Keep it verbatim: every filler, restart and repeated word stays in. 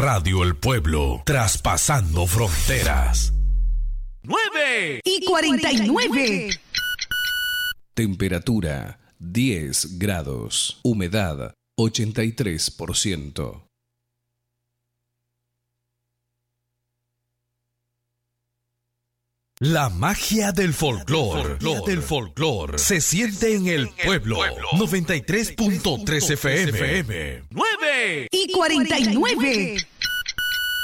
Radio El Pueblo, traspasando fronteras. nueve y cuarenta y nueve. Temperatura diez grados. Humedad ochenta y tres por ciento. La magia del folclore, del folclore, se siente en el pueblo. noventa y tres punto tres F M. nueve y cuarenta y nueve.